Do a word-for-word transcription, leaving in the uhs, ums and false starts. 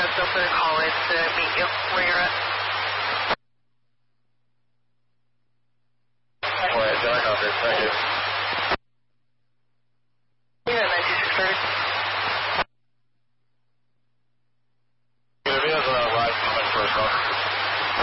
Fresno for the call in to meet you where you're at. All right, John, I'll just thank you.